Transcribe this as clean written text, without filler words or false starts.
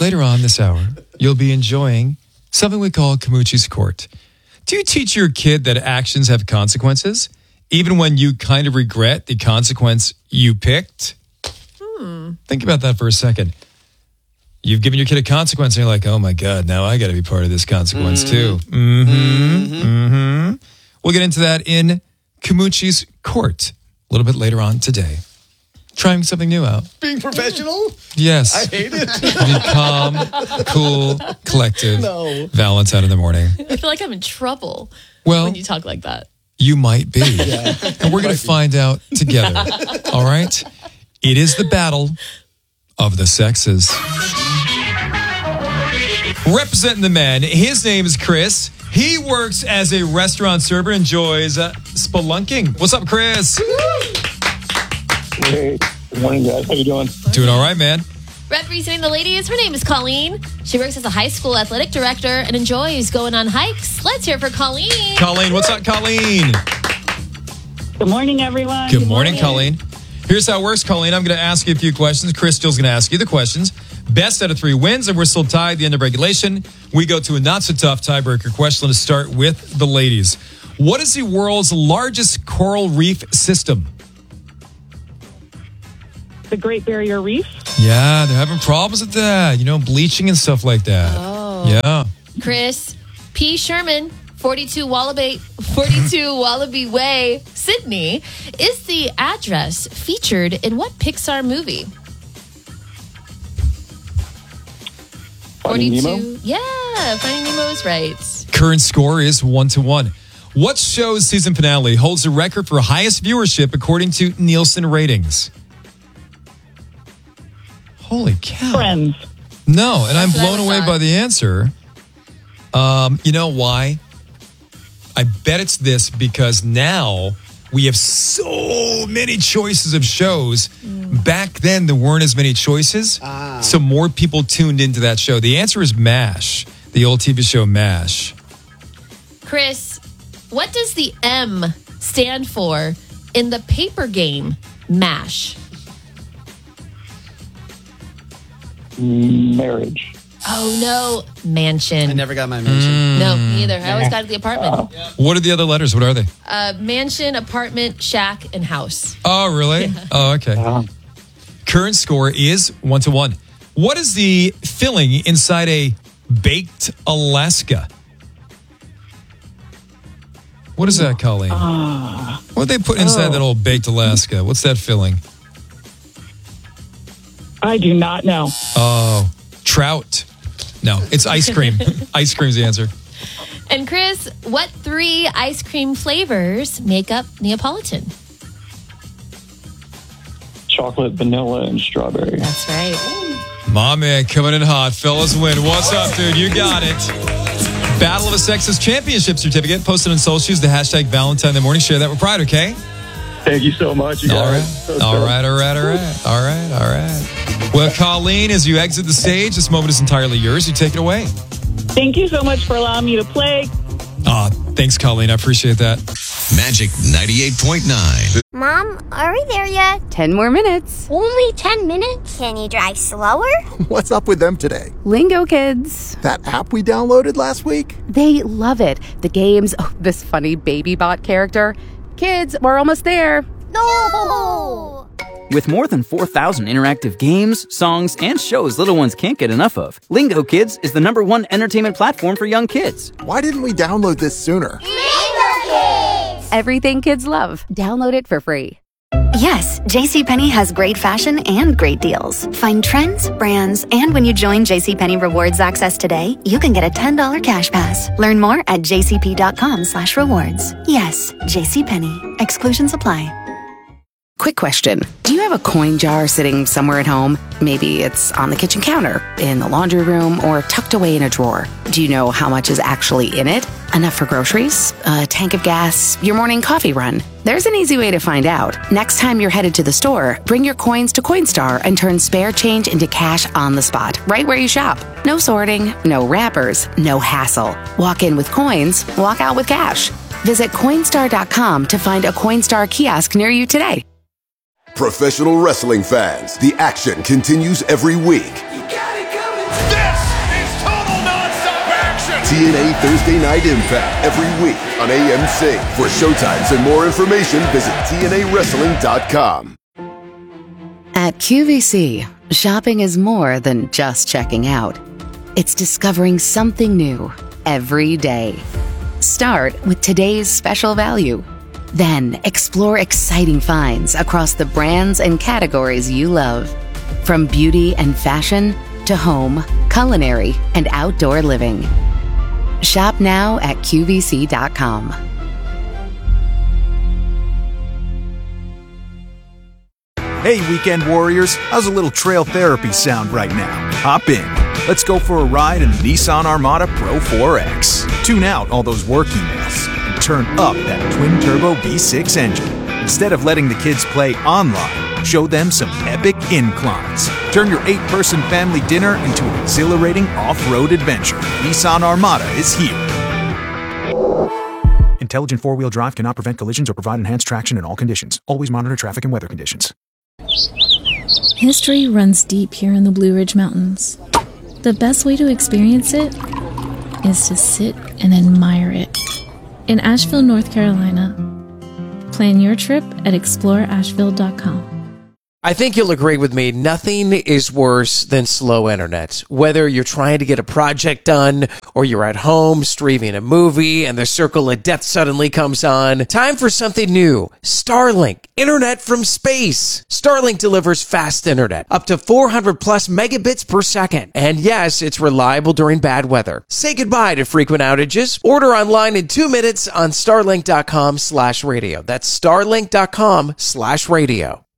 Later on this hour, you'll be enjoying something we call Kamuchi's Court. Do you teach your kid that actions have consequences, even when you kind of regret the consequence you picked? Think about that for a second. You've given your kid a consequence, and you're like, oh my God, now I got to be part of this consequence too. We'll get into that in Kamuchi's Court a little bit later on today. Trying something new out. Being professional? Yes. I hate it. Be calm, cool, collective. No. Valentine in the morning. I feel like I'm in trouble Well, when you talk like that. you might be. And we're going to find out together. All right? It is the battle of the sexes. Representing the men, his name is Chris. He works as a restaurant server, enjoys spelunking. What's up, Chris? Hey, good morning, guys. How you doing? Doing all right, man. Representing the ladies, her name is Colleen. She works as a high school athletic director and enjoys going on hikes. Let's hear it for Colleen. Colleen, what's up, Colleen? Good morning, everyone. Good morning, Colleen. Here's how it works, Colleen. I'm going to ask you a few questions. Crystal's going to ask you the questions. Best out of 3 wins, and we're still tied at the end of regulation. We go to a not-so-tough tiebreaker question to start with the ladies. What is the world's largest coral reef system? The Great Barrier Reef. Yeah, they're having problems with that. You know, bleaching and stuff like that. Oh. Yeah. Chris P. Sherman, 42 Wallaby Way, Sydney, is the address featured in what Pixar movie? Finding 42. Nemo? Yeah, Finding Nemo is right. Current score is 1-1. What show's season finale holds the record for highest viewership according to Nielsen ratings? Holy cow. Friends. No, and I'm That's what I blown away thought. by the answer. You know why? I bet it's this because now we have so many choices of shows. Back then, there weren't as many choices, so more people tuned into that show. The answer is MASH, the old TV show MASH. Chris, what does the M stand for in the paper game MASH? Marriage. Oh, no. Mansion. I never got my mention. No, me either. I always got to the apartment. What are the other letters? What are they? Mansion, apartment, shack, and house. Oh, really? Oh, okay. Current score is 1-1. What is the filling inside a baked Alaska? What is that, Colleen? What they put inside that old baked Alaska? What's that filling? I do not know. Oh, trout. No, it's ice cream. Ice cream's the answer. And Chris, what 3 ice cream flavors make up Neapolitan? Chocolate, vanilla, and strawberry. That's right. My man coming in hot. Fellas win. What's up, dude? You got it. Battle of the Sexes Championship certificate posted on social. Use the hashtag Valentine in the morning. Share that with pride, okay? Thank you so much, you All right. guys. So All stoked. right. All right. Well, Colleen, as you exit the stage, this moment is entirely yours. You take it away. Thank you so much for allowing me to play. Thanks, Colleen. I appreciate that. Magic 98.9. Mom, are we there yet? 10 more minutes. Only 10 minutes? Can you drive slower? What's up with them today? Lingo Kids. That app we downloaded last week? They love it. The games, this funny baby bot character. Kids, we're almost there. No! With more than 4,000 interactive games, songs, and shows little ones can't get enough of, Lingo Kids is the #1 entertainment platform for young kids. Why didn't we download this sooner? Everything kids love. Download it for free. Yes, JCPenney has great fashion and great deals. Find trends, brands, and when you join JCPenney Rewards Access today, you can get a $10 cash pass. Learn more at jcp.com/rewards. Yes, JCPenney. Exclusions apply. Quick question. Do you have a coin jar sitting somewhere at home? Maybe it's on the kitchen counter, in the laundry room, or tucked away in a drawer. Do you know how much is actually in it? Enough for groceries? A tank of gas? Your morning coffee run? There's an easy way to find out. Next time you're headed to the store, bring your coins to Coinstar and turn spare change into cash on the spot, right where you shop. No sorting, no wrappers, no hassle. Walk in with coins, walk out with cash. Visit Coinstar.com to find a Coinstar kiosk near you today. Professional wrestling fans, the action continues every week. You got it coming. TNA Thursday Night Impact every week on AMC. For showtimes and more information, visit TNAWrestling.com. At QVC, shopping is more than just checking out. It's discovering something new every day. Start with today's special value. Then explore exciting finds across the brands and categories you love. From beauty and fashion to home, culinary, and outdoor living. Shop now at QVC.com. Hey, weekend warriors, how's a little trail therapy sound right now? Hop in. Let's go for a ride in the Nissan Armada Pro 4X. Tune out all those work emails and turn up that twin-turbo V6 engine. Instead of letting the kids play online, show them some epic inclines. Turn your 8-person family dinner into an exhilarating off-road adventure. Nissan Armada is here. Intelligent four-wheel drive cannot prevent collisions or provide enhanced traction in all conditions. Always monitor traffic and weather conditions. History runs deep here in the Blue Ridge Mountains. The best way to experience it is to sit and admire it. In Asheville, North Carolina. Plan your trip at exploreasheville.com. I think you'll agree with me, nothing is worse than slow internet. Whether you're trying to get a project done or you're at home streaming a movie and the circle of death suddenly comes on. Time for something new. Starlink. Internet from space. Starlink delivers fast internet, up to 400 plus megabits per second. And yes, it's reliable during bad weather. Say goodbye to frequent outages. Order online in 2 minutes on starlink.com/radio. That's starlink.com/radio.